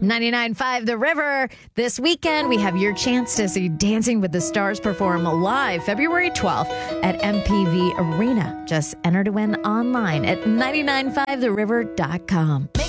99.5 The River. This weekend, we have your chance to see Dancing with the Stars perform live February 12th at MPV Arena. Just enter to win online at 995theriver.com.